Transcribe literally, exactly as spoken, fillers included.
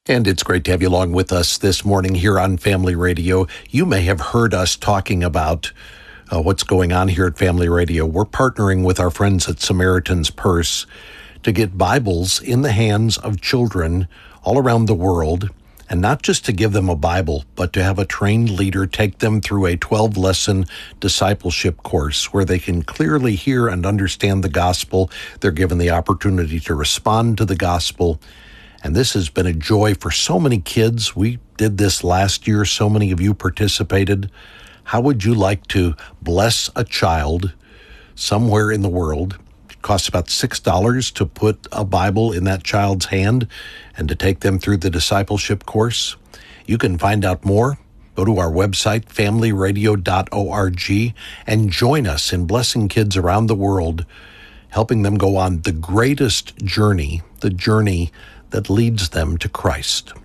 And it's great to have you along with us this morning here on Family Radio. You may have heard us talking about uh, what's going on here at Family Radio. We're partnering with our friends at Samaritan's Purse to get Bibles in the hands of children all around the world, and not just to give them a Bible, but to have a trained leader take them through a twelve-lesson discipleship course where they can clearly hear and understand the gospel. They're given the opportunity to respond to the gospel. And this has been a joy for so many kids. We did this last year. So many of you participated. How would you like to bless a child somewhere in the world? It costs about six dollars to put a Bible in that child's hand and to take them through the discipleship course. You can find out more. Go to our website, family radio dot org, and join us in blessing kids around the world, helping them go on the greatest journey, the journey that leads them to Christ.